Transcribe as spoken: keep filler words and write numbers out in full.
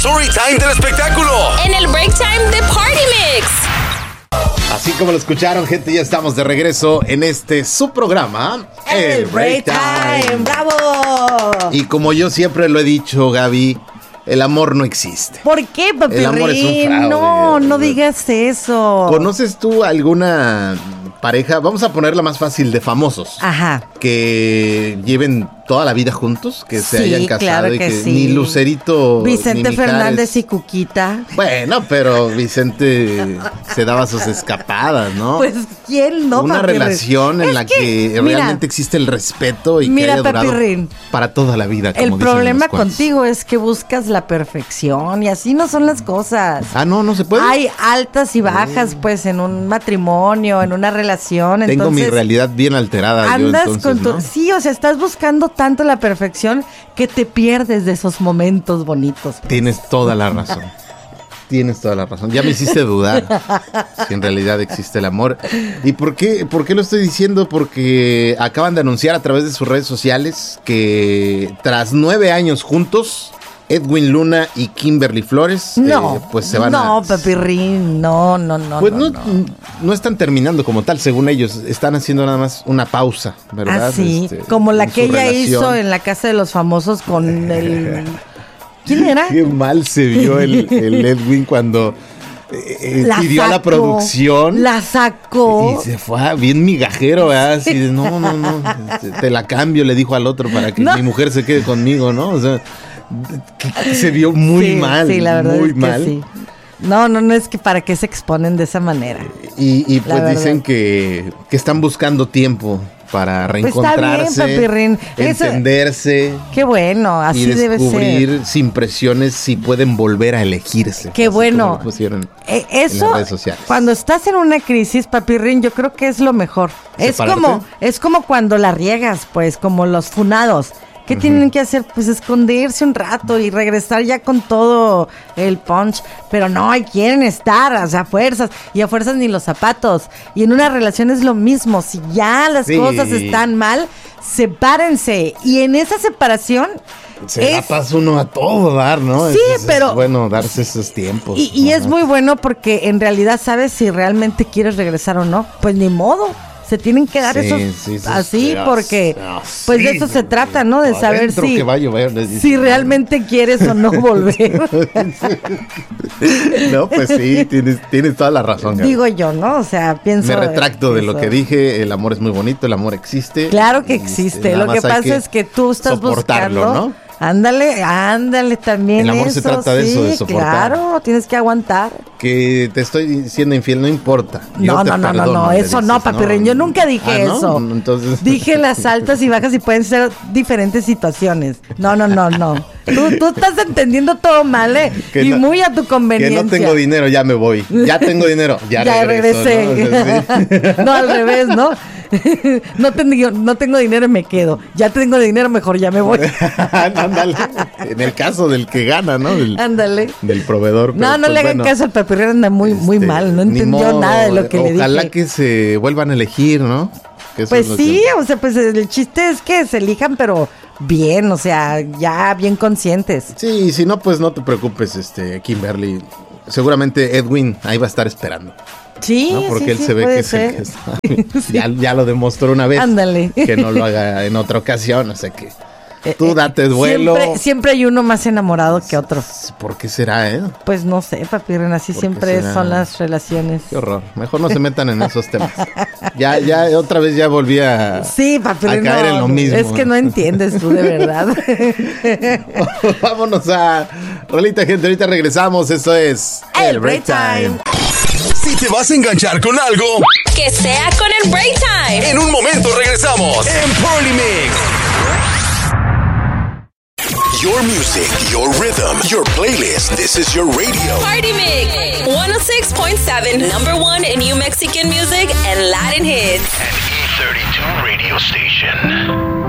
Storytime del espectáculo. En el Break Time de Party Mix. Así como lo escucharon, gente, ya estamos de regreso en este su programa, El Break Time. ¡Bravo! Y como yo siempre lo he dicho, Gaby, el amor no existe. ¿Por qué, papi? El amor es un fraude. No, no digas eso. ¿Conoces tú alguna pareja? Vamos a ponerla más fácil, de famosos. Ajá. Que lleven toda la vida juntos, que se Sí, hayan casado claro y que que sí. ni Lucerito Vicente ni Fernández Mijares. y Cuquita. Bueno, pero Vicente se daba sus escapadas, ¿no? Pues, ¿quién no, Una papi? relación en Es la que, que, mira, realmente existe el respeto y mira, que haya durado papirrín, para toda la vida, como el dicen problema unos cuantos. contigo es que buscas la perfección y así no son las cosas. Ah, no, no se puede. Hay altas y bajas, pues, en un matrimonio, en una relación. Tengo entonces, mi realidad bien alterada. yo, Andas entonces, con tu... ¿no? Sí, o sea, estás buscando tanto la perfección que te pierdes de esos momentos bonitos. Tienes toda la razón. Tienes toda la razón. Ya me hiciste dudar si en realidad existe el amor. ¿Y por qué, por qué lo estoy diciendo? Porque acaban de anunciar a través de sus redes sociales que tras nueve años juntos, Edwin Luna y Kimberly Flores, No, eh, pues se van no, a... papirrín, no, no, no. Pues no, no, no. no están terminando como tal, según ellos. Están haciendo nada más una pausa, ¿verdad? Ah, sí, Este, como la en que su ella relación. hizo en la Casa de los Famosos con el... ¿Quién era? Qué mal se vio el, el Edwin cuando eh, La pidió a la sacó, producción. La sacó. Y se fue ah, bien migajero, ¿verdad? Así de, no, no, no, te, te la cambio, le dijo al otro, para que No. mi mujer se quede conmigo, ¿no? O sea, que se vio muy Sí, mal, sí, la verdad muy es que mal. sí. No, no, no es que para qué se exponen de esa manera. Y, y La pues dicen verdad. que, que están buscando tiempo para Pues está bien, reencontrarse, papirrín. Eso- entenderse Qué bueno, así y debe descubrir ser. sin presiones si pueden volver a elegirse. Qué así bueno. como lo pusieron Eh, en eso, las redes sociales. cuando estás en una crisis, papirrín, yo creo que es lo mejor. Es ¿Separarte? como, es como cuando la riegas, pues, como los funados. ¿Qué tienen que hacer? Pues esconderse un rato y regresar ya con todo el punch. Pero no, y quieren estar, o sea, a fuerzas. Y a fuerzas ni los zapatos. Y en una relación es lo mismo. Si ya las Sí. cosas están mal, sepárense. Y en esa separación... Se la es- pasa uno a todo dar, ¿no? Sí, Es- es pero- bueno darse esos tiempos. Y, y ¿no? es muy bueno porque en realidad sabes si realmente quieres regresar o no. Pues ni modo. Se tienen que dar Sí, esos sí, sí, así sí, porque ah, pues sí, de eso se trata, ¿no? De saber adentro si, que va a llover, les dicen, si ¿no? realmente quieres o no volver. No, pues sí, tienes, tienes toda la razón. Gaby. Digo yo, ¿no? O sea, pienso... Me retracto de lo eso. que dije. El amor es muy bonito, el amor existe. Claro que Este, existe. nada Lo que más hay pasa es que tú estás soportarlo, buscando... ¿no? Ándale, ándale también. El amor se eso, trata de sí, eso, de soportar. Claro, tienes que aguantar. Que te estoy siendo infiel, no importa. Yo No, te no, no, no, perdono, no, le eso dices, no, papirrín. Yo nunca dije Ah, ¿no? eso. Entonces... Dije las altas y bajas y pueden ser diferentes situaciones. No, no, no, no. Tú, tú estás entendiendo todo mal, ¿eh? Que y no- muy a tu conveniencia. Que no tengo dinero, ya me voy. Ya tengo dinero, ya, Ya regreso, regresé. ¿no? O sea, sí. No, al revés, ¿no? No tengo, no tengo dinero y me quedo. Ya tengo dinero, mejor ya me voy. Ándale. En el caso del que gana, ¿no? Del, Ándale. del proveedor. No, pero, no pues, le hagan bueno, caso al papirrín, anda muy, muy este, mal. No ni entendió modo. nada de lo que le dije. Ojalá que se vuelvan a elegir, ¿no? Que eso Pues es lo sí, que- o sea, pues el chiste es que se elijan, pero bien, o sea, ya bien conscientes. Sí, si no, pues no te preocupes, este, Kimberly. Seguramente Edwin ahí va a estar esperando. Sí, ¿no? Porque sí, él sí, se ve puede que es el ser. que está- ya, ya lo demostró una vez. Ándale. Que no lo haga en otra ocasión, o sea que Eh, tú eh, date duelo. Siempre, siempre hay uno más enamorado que otro. ¿Por qué será, eh? Pues no sé, papirren, así ¿Por qué siempre será? son las relaciones. Qué horror. Mejor no se metan en esos temas. Ya, ya, otra vez ya volví a, Sí, papirren, a caer no, en lo mismo. es que no entiendes tú de verdad. Vámonos a Rolita, gente. Ahorita regresamos. Esto es El Break Time. Si te vas a enganchar con algo, Que sea con el Break Time. en un momento regresamos en Party Mix. Your music, your rhythm, your playlist. This is your radio. Party Mix. one oh six point seven, number one in New Mexican music and Latin hits. E thirty-two radio station.